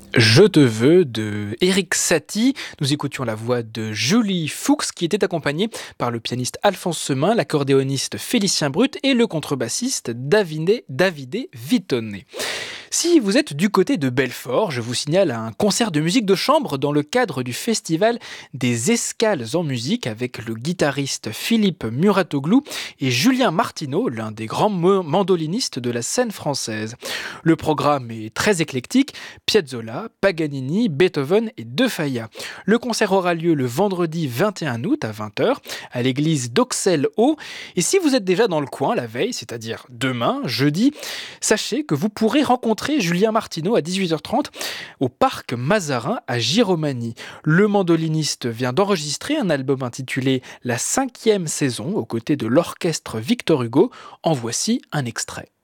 Je te veux de Eric Satie. Nous écoutions la voix de Julie Fuchs qui était accompagnée par le pianiste Alphonse Semin, l'accordéoniste Félicien Brut et le contrebassiste Davide Vitone. Si vous êtes du côté de Belfort, je vous signale un concert de musique de chambre dans le cadre du festival des Escales en musique avec le guitariste Philippe Muratoglou et Julien Martineau, l'un des grands mandolinistes de la scène française. Le programme est très éclectique, Piazzolla, Paganini, Beethoven et De Falla. Le concert aura lieu le vendredi 21 août à 20h à l'église d'Auxelles-Haut. Et si vous êtes déjà dans le coin la veille, c'est-à-dire demain, jeudi, sachez que vous pourrez rencontrer Julien Martineau à 18h30 au parc Mazarin à Giromagny. Le mandoliniste vient d'enregistrer un album intitulé La 5e saison aux côtés de l'orchestre Victor Hugo. En voici un extrait.